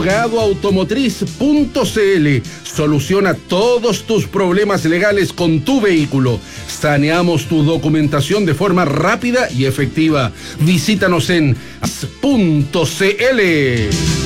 Abogadoautomotriz.cl soluciona todos tus problemas legales con tu vehículo. Saneamos tu documentación de forma rápida y efectiva. Visítanos en .cl.